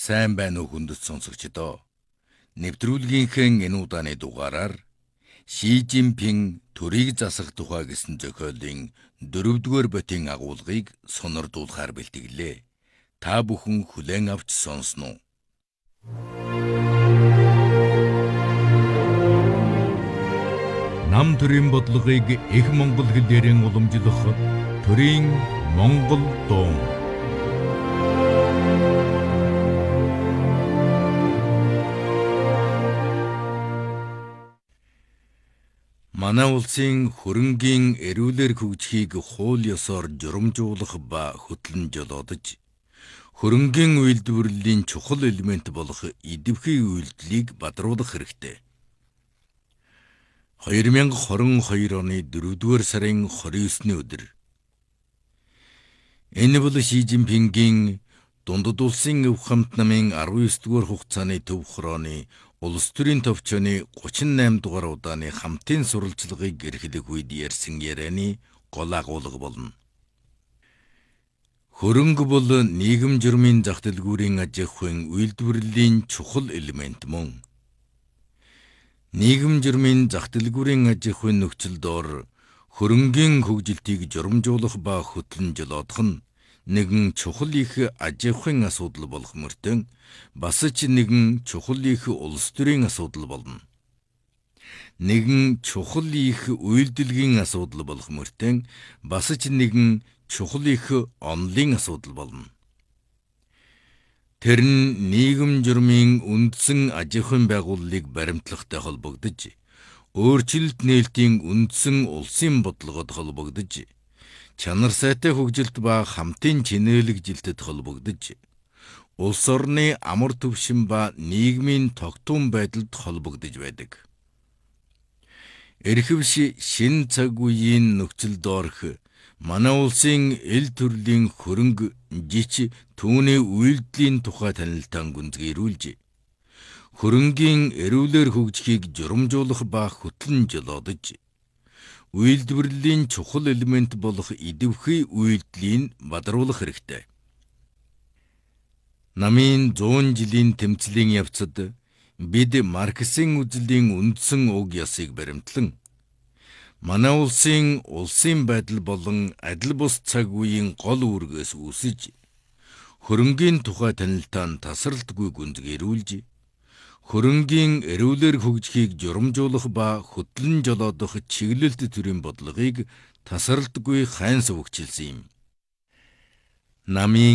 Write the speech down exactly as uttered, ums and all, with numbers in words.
Сайн байна уу хүндэт сонсогчдоо. Нэвтрүүлгийнхээ энэ удааны дугаараар Ши Жинпин төрийг засах тухай гэсэн зохиолын дөрөвдүгээр ботын агуулгыг сонирдуулахаар бэлтгэлээ. Та бүхэн хүлээн авч сонсноо. Нам төрийн бодлогыг их монгол хэлээр уламжлах төрийн монгол дуун. Манай улсын хөрөнгийн эрүүлэр хөгжихийг хууль ёсоор журамжуулах ба хөтлөн жолоодож, хөрөнгийн үйлдвэрлэлийн чухал элемент болох идэвхий үйлдэлийг бадруулах хэрэгтэй. хоёр мянга хорин хоёр оны дөрөвдүгээр сарын хорин есүний өдөр. Энэ бол Ши Жинпингийн Дундад улсын өв хамт намын арван есдүгээр хугацааны төв хорооны улс төрийн товчооны гучин найм дугаар удааны хамтын сурвалжлагыг эрхлэх үед ярьсан ярианы гол агуулга болно. Хөрөнгө бол нийгэм журмын зах дэлгүүрийн аж ахуйн үйлдвэрлэлийн чухал элемент мөн. Нийгэм журмын зах дэлгүүрийн аж ахуйн нөхцөл доор хөрөнгийн хөгжилтийг журамжуулах ба хөтлөн жолоодох нь нэгэн чухал их аж ахуйн асуудал болох мөртөө бас ч нэгэн чухал их улс төрийн асуудал болно. Нэгэн чухал их үйлдвэрлэлийн асуудал болох мөртөө бас ч нэгэн чухал их онолын асуудал болно. Тэр нь нийгэм журмын үндсэн аж ахуйн байгууллагыг баримтлахтай холбогдож, өөрчлөлт нээлтийн үндсэн улсын бодлогод холбогдож, чанар сайтай хөгжилт ба хамтын чинээлэгжилтэд холбогдож, улс орны амар түвшин ба нийгмийн тогтун байдалд холбогдож байдаг. Эрхэвш шин цаг үеийн нөхцөл доорх манай улсын эл төрлийн хөрөнгө жич түүний үйлдэлийн тухай танилтан гүнзгийрүүлж, хөрөнгийн эрүүлэр хөгжихийг журамжуулах ба хөтлөн жолоодож, үйлдвэрлэлийн чухал элемент болох идэвхий үйлдэлийг бадруулах хэрэгтэй. Намын зуун жилийн тэмцлийн явцад бид Марксийн үзлийн үндсэн уг ёсыг баримтлан, манай улсын улсын байдал болон адил бус цаг үеийн гол үүргээс үсэж, хөрөнгийн тухай танилтаан тасралтгүй гүнзгийрүүлж, хөрөнгийн эрүүлэр хөгжихийг журамжуулах ба хөтлөн жолоодох чиглэлт төрийн бодлогыг тасралтгүй хайн сувгчилсан юм. Намын